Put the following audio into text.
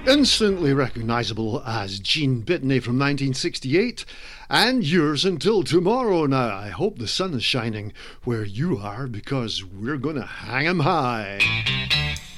Instantly recognisable as Gene Bitney from 1968, and yours until tomorrow. Now, I hope the sun is shining where you are because we're going to hang 'em high.